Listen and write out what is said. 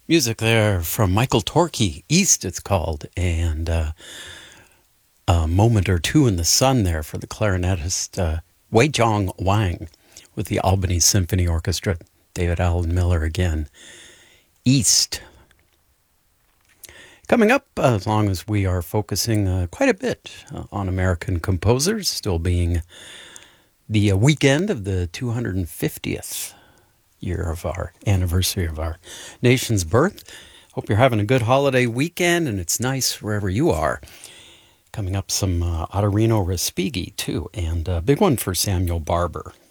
Music there from Michael Torke, East it's called, and a moment or two in the sun there for the clarinetist Wei Jong Wang with the Albany Symphony Orchestra. David Allen Miller again. East. Coming up, as long as we are focusing quite a bit on American composers, still being the weekend of the 250th year of our anniversary of our nation's birth. Hope you're having a good holiday weekend and it's nice wherever you are. Coming up, some Ottorino Respighi, too, and a big one for Samuel Barber.